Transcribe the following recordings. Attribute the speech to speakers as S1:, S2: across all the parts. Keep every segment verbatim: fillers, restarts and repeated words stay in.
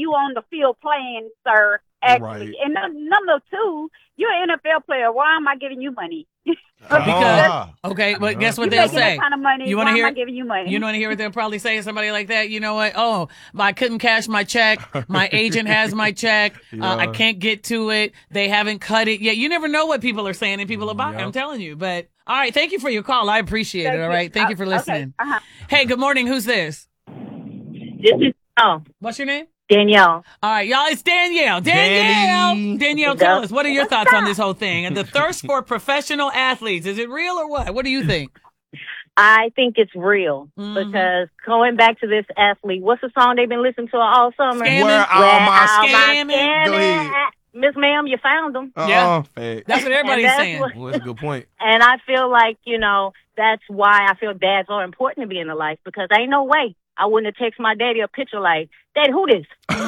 S1: you on the field playing, sir. Actually,
S2: Right.
S1: and num- number two, you're an N F L player. Why am I giving you money?
S3: Because, okay, but guess what
S1: You're
S3: they'll
S1: making
S3: say?
S1: that kind of money.
S3: You want
S1: Why
S3: to hear?
S1: am I giving you money?
S3: You want to hear what they'll probably say to somebody like that? You know what? Oh, I couldn't cash my check. My agent has my check.
S2: Yeah.
S3: Uh, I can't get to it. They haven't cut it yet. You never know what people are saying and people are buying.
S2: Yep.
S3: I'm telling you. But all right, thank you for your call. I appreciate
S1: Thank
S3: it. All
S1: you.
S3: right, thank you for
S1: Uh,
S3: listening.
S1: Okay. Uh-huh.
S3: Hey, good morning. Who's this?
S4: This is oh
S3: What's your name?
S4: Danielle.
S3: All right, y'all, it's Danielle. Danielle.
S2: Danny.
S3: Danielle, tell us, what are your thoughts on this whole thing? And the thirst for professional athletes, is it real or what? What do you think?
S4: I think it's real
S3: Mhm.
S4: because going back to this athlete, what's the song they've been listening to all summer?
S3: Scamming.
S2: Where all
S4: Where
S2: my
S4: all my
S3: scamming.
S4: scamming
S2: Go ahead.
S4: at? Miss Ma'am, you found them.
S2: Uh-uh.
S3: Yeah.
S2: Fact.
S3: That's what everybody's
S4: that's
S3: saying.
S4: what-
S2: Well, that's a good point.
S4: And I feel like, you know, that's why I feel dads are important to be in the life because ain't no way I wouldn't have texted my daddy a picture like, Dad, who this?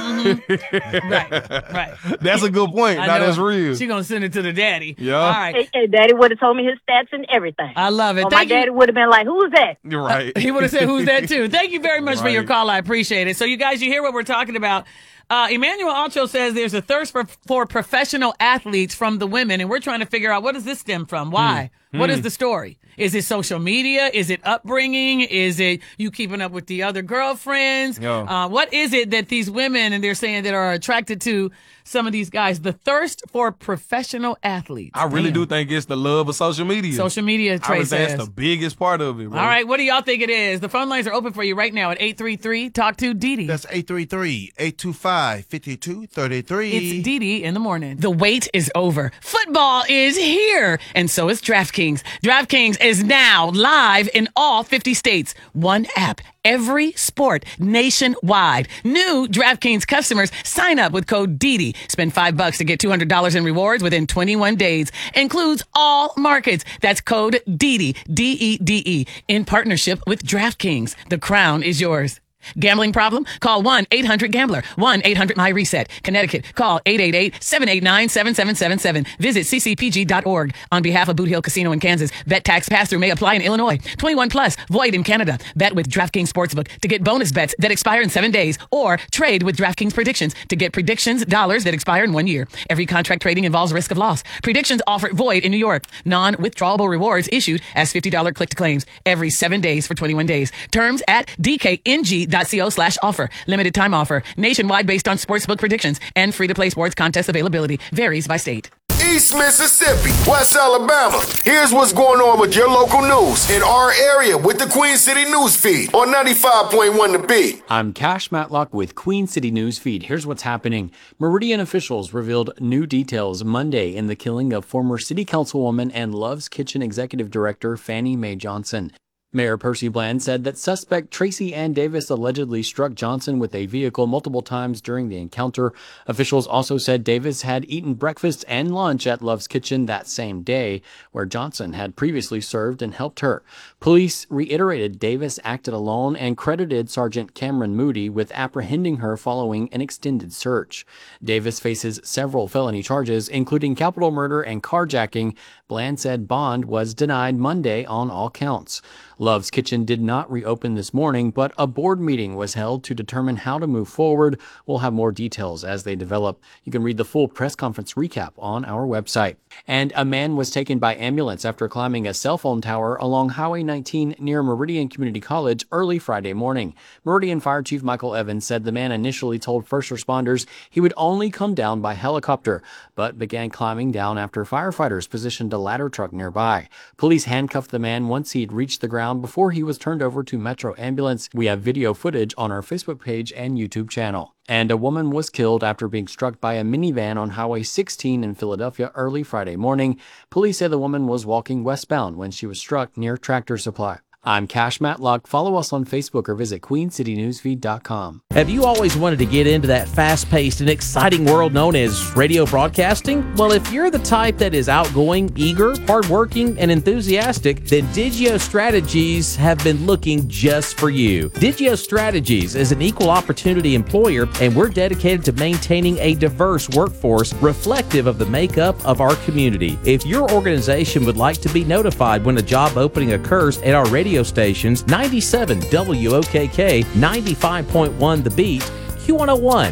S3: Right, right.
S2: That's a good point.
S3: I
S2: Now
S3: know
S2: that's real.
S3: She gonna send it to the daddy.
S2: Yeah.
S3: All right.
S4: And, and daddy would have told me his stats and everything.
S3: I love it.
S4: Or my
S3: Thank you.
S4: daddy would have been like, who's that?
S2: You're right.
S3: He would have said, who's that too? Thank you very much for your
S2: Right.
S3: call. I appreciate it. So you guys, you hear what we're talking about. Uh, Emmanuel Alcho says there's a thirst for, for professional athletes from the women, and we're trying to figure out, what does this stem from? Why?
S2: Hmm.
S3: What
S2: Hmm.
S3: is the story? Is it social media? Is it upbringing? Is it you keeping up with the other girlfriends?
S2: Yeah.
S3: Uh, what is it that these women, and they're saying, that are attracted to some of these guys? The thirst for professional athletes.
S2: I really
S3: Damn.
S2: do think it's the love of social media.
S3: Social media,
S2: I
S3: Trey
S2: would say
S3: says.
S2: that's the biggest part of it, bro.
S3: All right, what do y'all think it is? The phone lines are open for you right now at eight three three talk to Didi.
S5: That's eight three three, eight two five, five two three three.
S3: It's Didi in the morning. The wait is over. Football is here, and so is DraftKings. DraftKings is now live in all fifty states. One app, every sport, nationwide. New DraftKings customers sign up with code Didi. Spend five bucks to get two hundred dollars in rewards within twenty-one days. Includes all markets. That's code Didi, D E D E, in partnership with DraftKings. The crown is yours. Gambling problem? Call one eight hundred gambler. one eight hundred my reset. Connecticut. Call eight eight eight, seven eight nine, seven seven seven seven. Visit c c p g dot org. On behalf of Boot Hill Casino in Kansas, bet tax pass-through may apply in Illinois. twenty-one plus. Void in Canada. Bet with DraftKings Sportsbook to get bonus bets that expire in seven days. Or trade with DraftKings Predictions to get predictions dollars that expire in one year. Every contract trading involves risk of loss. Predictions offer void in New York. Non-withdrawable rewards issued as fifty dollars click to claims every seven days for twenty-one days. Terms at d k n g dot co slash offer. Limited time offer. Nationwide based on sportsbook predictions and free-to-play sports contest availability. Varies by state.
S6: East Mississippi, West Alabama. Here's what's going on with your local news in our area with the Queen City News Feed on ninety-five point one The Beat.
S7: I'm Cash Matlock with Queen City News Feed. Here's what's happening. Meridian officials revealed new details Monday in the killing of former city councilwoman and Love's Kitchen executive director Fannie Mae Johnson. Mayor Percy Bland said that suspect Tracy Ann Davis allegedly struck Johnson with a vehicle multiple times during the encounter. Officials also said Davis had eaten breakfast and lunch at Love's Kitchen that same day, where Johnson had previously served and helped her. Police reiterated Davis acted alone and credited Sergeant Cameron Moody with apprehending her following an extended search. Davis faces several felony charges, including capital murder and carjacking. Bland said bond was denied Monday on all counts. Love's Kitchen did not reopen this morning, but a board meeting was held to determine how to move forward. We'll have more details as they develop. You can read the full press conference recap on our website. And a man was taken by ambulance after climbing a cell phone tower along Highway nineteen near Meridian Community College early Friday morning. Meridian Fire Chief Michael Evans said the man initially told first responders he would only come down by helicopter, but began climbing down after firefighters positioned a ladder truck nearby. Police handcuffed the man once he'd reached the ground before he was turned over to Metro Ambulance. We have video footage on our Facebook page and YouTube channel. And a woman was killed after being struck by a minivan on Highway sixteen in Philadelphia early Friday morning. Police say the woman was walking westbound when she was struck near Tractor Supply. I'm Cash Matlock. Follow us on Facebook or visit queen city news feed dot com.
S8: Have you always wanted to get into that fast-paced and exciting world known as radio broadcasting? Well, if you're the type that is outgoing, eager, hardworking, and enthusiastic, then Digio Strategies have been looking just for you. Digio Strategies is an equal opportunity employer, and we're dedicated to maintaining a diverse workforce reflective of the makeup of our community. If your organization would like to be notified when a job opening occurs at our radio stations, ninety-seven W O K K, ninety-five point one The Beat, Q one oh one.